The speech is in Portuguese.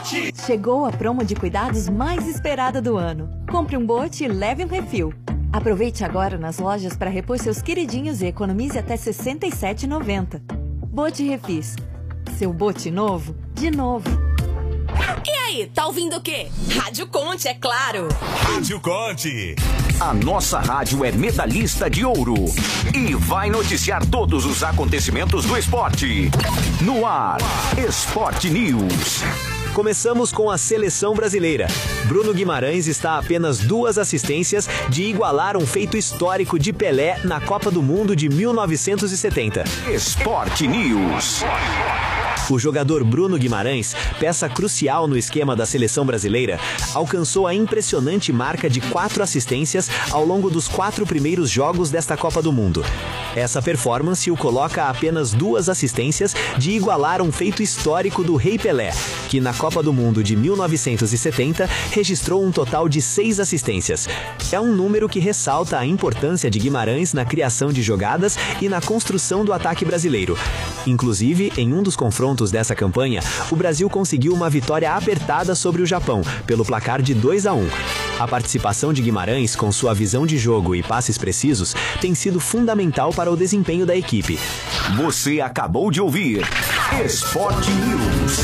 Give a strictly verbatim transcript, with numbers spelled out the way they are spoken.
Bote! Chegou a promo de cuidados mais esperada do ano. Compre um Bote e leve um refil. Aproveite agora nas lojas para repor seus queridinhos e economize até sessenta e sete reais e noventa centavos. Bote Refis. Seu Bote novo, de novo. E aí, tá ouvindo o quê? Rádio Conte, é claro. Rádio Conte. A nossa rádio é medalhista de ouro e vai noticiar todos os acontecimentos do esporte. No ar, Esporte News. Começamos com a seleção brasileira. Bruno Guimarães está a apenas duas assistências de igualar um feito histórico de Pelé na Copa do Mundo de mil novecentos e setenta. Esporte News. O jogador Bruno Guimarães, peça crucial no esquema da seleção brasileira, alcançou a impressionante marca de quatro assistências ao longo dos quatro primeiros jogos desta Copa do Mundo. Essa performance o coloca a apenas duas assistências de igualar um feito histórico do Rei Pelé, que na Copa do Mundo de mil novecentos e setenta registrou um total de seis assistências. É um número que ressalta a importância de Guimarães na criação de jogadas e na construção do ataque brasileiro. Inclusive, em um dos confrontos dessa campanha, o Brasil conseguiu uma vitória apertada sobre o Japão, pelo placar de dois a um. A participação de Guimarães, com sua visão de jogo e passes precisos, tem sido fundamental para o desempenho da equipe. Você acabou de ouvir Esporte News.